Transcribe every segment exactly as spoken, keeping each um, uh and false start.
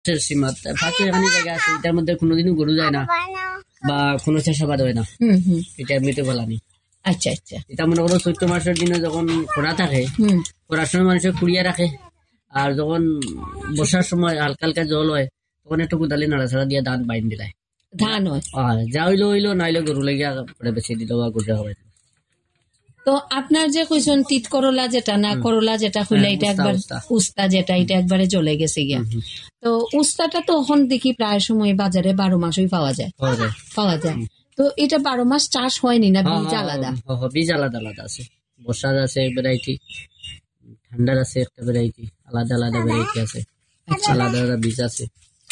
সীমাত ফাঁকে এখানে জায়গা আছে, এটার মধ্যে কোনোদিনও গরু যায় না বা কোনো চাষাবাদ হয় না, এটা এমনিতে বলা নেই। আচ্ছা আচ্ছা, এটা মনে করো চৈত্র মাসের দিনে যখন খরা থাকে, খরার সময় মানুষের কুড়িয়ে রাখে, আর যখন বর্ষার সময় হালকা হালকা জল হয় তখন একটু কোদালি নাড়াচাড়া দিয়ে ধান বাইন দিলাই, ধান হয় যা হইলো হইলো, নাইলে গরু লাগিয়া পরে বেছে দিল বা গরু খাওয়াই। তো আপনার যে কইছেন তিত করলা যেটা না করলা যেটা হইলে এটা একবার উস্তা যেটা এটা একবারে চলে গেছে গিয়া, তো উস্তাটা তো এখন দেখি প্রায় সময় বাজারে বারো মাসই পাওয়া যায় পাওয়া যায় তো এটা বারো মাস চাষ হয়নি না, বীজ আলাদা? বীজ আলাদা আলাদা আছে, বর্ষার আছে এক ভ্যারাইটি, ঠান্ডার আছে একটা ভ্যারাইটি, আলাদা আলাদা ভ্যারাইটি আছে, আলাদা আলাদা বীজ আছে।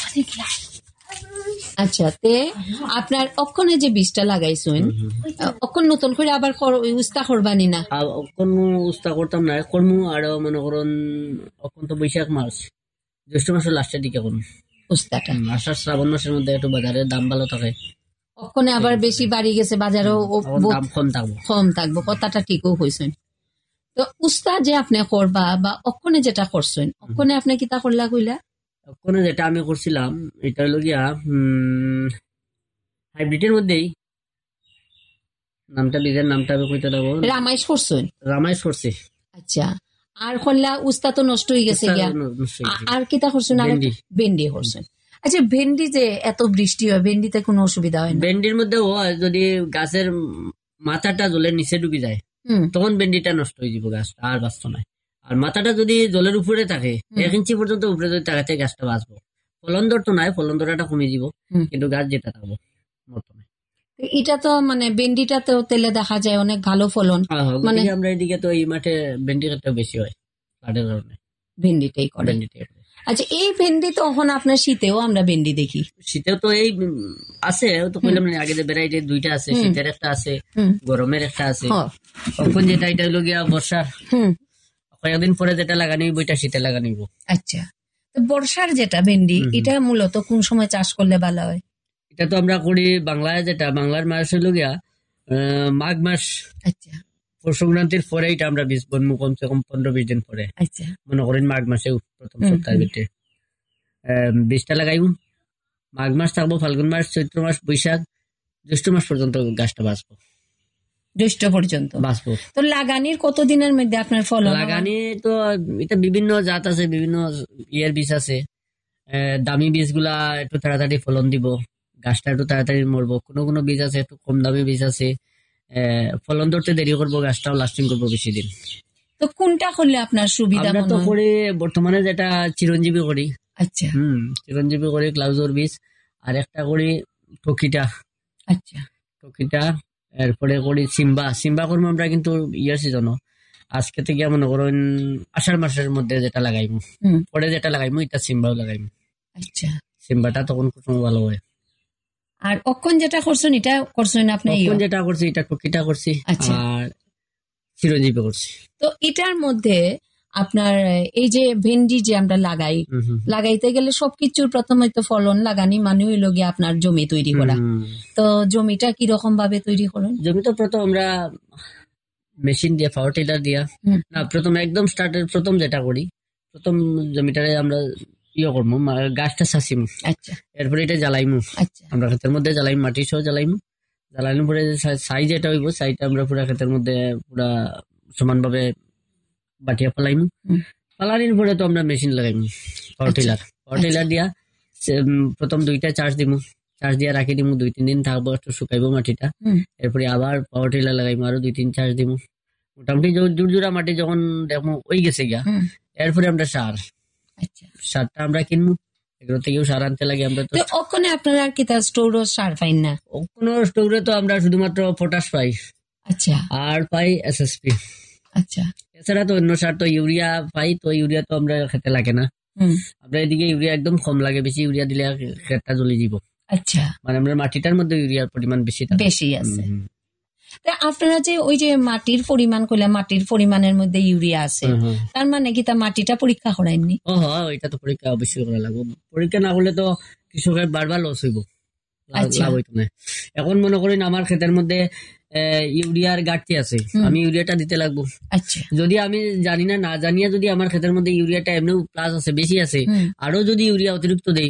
আচ্ছা, তে আপনার অক্ষণে যে বীজটা লাগাইছেন অক্ষণ নতুন করে আবার উস্তা করবানি না? অক্ষণ উস্তা করতাম না, কর্ম আরো মনে করুন অক্ষণ তো বৈশাখ মাস জ্যৈষ্ঠ মাসের লাস্টের দিকে করুন উস্তাটা, আষাঢ় শ্রাবণ মাসের মধ্যে একটু বাজারে দাম ভালো থাকে, ওখানে আবার বেশি বাড়ি গেছে বাজারও দাম কম থাকবো কম থাকবো কথাটা ঠিকও হয়েছেন। তো উস্তা যে আপনি করবা বা অক্ষণে যেটা করছেন অক্ষণে আপনি কি তা করলা কইলা? অক্ষণে যেটা আমি করছিলাম এটা হলো গিয়া হম হাইব্রিডের মধ্যেই, নামটা বীজের নামটা আমি কইতে দেবো, রামাইশ করছেন? রামাইশ করছি। আচ্ছা, আর করলা উস্তা তো নষ্ট হয়ে গেছে গিয়া, আর কি তা করছেন? আর ভেন্ডি করছেন। আচ্ছা, ভেন্ডি যে এত বৃষ্টি হয় ভেন্ডিতে কোনো অসুবিধা হয় না? ভেন্ডির মধ্যে হয় যদি গাছের মাথাটা জলের নিচে ডুবে যায় তখন ভেন্ডিটা নষ্ট হয়ে যাবে, গাছটা আর বাঁচত না। আর মাথাটা যদি জলের উপরে থাকে এক ইঞ্চি পর্যন্ত উপরে যদি থাকে গাছটা বাঁচবো, ফলন দর তো নাই, ফলন দরটা কমে যাব কিন্তু গাছ যেটা থাকবো মতনে। এটা তো মানে ভেন্ডিটাতে তেলে দেখা যায় অনেক ভালো ফলন, মানে আমরা এদিকে তো এই মাঠে ভেন্ডিটা বেশি হয় কাঠের কারণে ভেন্ডিটাই করে। ভেন্ডিটাই আচ্ছা, এই ভেন্ডি তো এখন আপনার শীতেও আমরা ভেন্ডি দেখি, শীতেও তো এই আছে, তো কইলাম না আগে যে ভ্যারাইটি দুইটা আছে, শীতের একটা আছে গরমের একটা আছে, তখন যেটা এটা হলো গিয়া বর্ষার, কয়েকদিন পরে যেটা লাগানি বইটা শীতে লাগানি। আচ্ছা, তো বর্ষার যেটা ভেন্ডি এটা মূলত কোন সময় চাষ করলে ভালো হয়? এটা তো আমরা করি বাংলায়, যেটা বাংলার মাস হলো গিয়া মাঘ মাস। আচ্ছা, সংক্রান্তির পরে এটা আমরা বীজ বনবো কমসে কম পনেরো বিশ দিন পরে। আচ্ছা, মনে করেন মাঘ মাসে প্রথম সপ্তাহের ভিতরে বীজটা লাগাইব, মাঘ মাস থাকবো, ফাল্গুন মাস, চৈত্র মাস, বৈশাখ, জ্যৈষ্ঠ মাস পর্যন্ত গাছটা বাঁচবো, জ্যৈষ্ঠ পর্যন্ত বাঁচবো। তো লাগানির কতদিনের মধ্যে আপনার ফলন? লাগানি তো এটা বিভিন্ন জাত আছে, বিভিন্ন ইয়ের বীজ আছে, দামি বীজ গুলা একটু তাড়াতাড়ি ফলন দিব, গাছটা একটু তাড়াতাড়ি মরবো, কোনো কোনো বীজ আছে একটু কম দামি বীজ আছে, ফলন ধরতে দেরি করবো, গাছটাও লাস্টিং করবো বেশি দিন। তো কোনটা করলে আপনার সুবিধা? আমরা তো করি বর্তমানে যেটা চিরঞ্জীবী করি। আচ্ছা, হম চিরঞ্জীবী করি, ক্লাউজোর বীজ, আর একটা করি টকিটা। আচ্ছা, টকিটা, এরপরে করি সিম্বা। সিম্বা করবো আমরা কিন্তু ইয়ার সিজন আজকে থেকে মনে করেন আষাঢ় মাসের মধ্যে যেটা লাগাইমু, পরে যেটা লাগাইমু এটা সিম্বাও লাগাইমু। আচ্ছা, সিম্বাটা তখন খুব ভালো হয়। আর অক্ষণ যেটা করছেন এটা করছেন আপনি? অক্ষণ যেটা করছি এটা টকিটা করছি, আর চিরঞ্জীবী করছি। তো এটার মধ্যে আপনার এই যে ভেন্ডি যে আমরা লাগাই, লাগাইতে গেলে সবকিছুর প্রথমে তো ফলন লাগানি মানে হইল গিয়ে আপনার জমি তৈরি করা। তো জমিটা কিরকম ভাবে তৈরি করেন? জমি তো প্রথম আমরা মেশিন দিয়ে, পাওয়ার টিলার দিয়া না, প্রথম একদম স্টার্টের প্রথম যেটা করি, প্রথম জমিটারে আমরা ইয়ে করবো, গাছটা চাষিমু, আচ্ছা, এরপরে এটা জ্বালাইমু, আচ্ছা, আমরা ক্ষেতের মধ্যে জ্বালাইমু, মাটি সহ জ্বালাইমু, জ্বালানোর পরে সাইজ যেটা হইব সাইজটা আমরা পুরা ক্ষেতের মধ্যে পুরা সমান ভাবে বাটিয়া ফেলাইমু, ফেলানোর পরে তো আমরা machine লাগাইমু, power tiller. Power tiller দিয়া প্রথম দুইটা চার্জ দিমু, চার্জ দিয়া রাখি দিমু, দুই তিন দিন থাকবো, একটু শুকাইবো মাটিটা, এরপরে আবার পাওয়ার টিলার লাগাইমু, আরো দুই তিন চার্জ দিমু, মোটামুটি জুড়জুড়া মাটি যখন দেখবো ওই গেছে গিয়া, এরপরে আমরা সার, সারটা আমরা কিনবো, এগুলো থেকেও সার আনতে লাগে আমরা। তো ওখানে আপনারা আর কি তার স্টোরও সার পাই না? কোনো স্টোরে তো আমরা শুধুমাত্র পটাশ পাই, আচ্ছা, আর পাই এসএসপি, আচ্ছা, এছাড়া তো অন্য সার তো ইউরিয়া পাই, তো ইউরিয়া তো আমরা খেতে লাগে না, আমরা এদিকে ইউরিয়া একদম কম লাগে, বেশি ইউরিয়া দিলে খেতটা জ্বলে যাব। আচ্ছা, মানে আমরা মাটিটার মধ্যে ইউরিয়ার পরিমাণ বেশি বেশি আছে। আপনারা যে ওই যে মাটির পরিমাণ করলে মাটির পরিমাণের মধ্যে ইউরিয়া আছে, তার মানে কি তা মাটিটা পরীক্ষা করায়নি? ও হ্যাঁ, এটা তো পরীক্ষা অবশ্যই করা লাগবে, পরীক্ষা না করলে তো কৃষকের বারবার লস হইব, লাভ হইতো না। এখন মনে করেন আমার ক্ষেতের মধ্যে আহ, ইউরিয়ার ঘাটতি আছে, আমি ইউরিয়াটা দিতে লাগবো। আচ্ছা যদি আমি জানি না না জানিয়া যদি আমার ক্ষেতের মধ্যে ইউরিয়াটা এমনি প্লাস আছে বেশি আছে, হুম। আরো যদি ইউরিয়া অতিরিক্ত দেই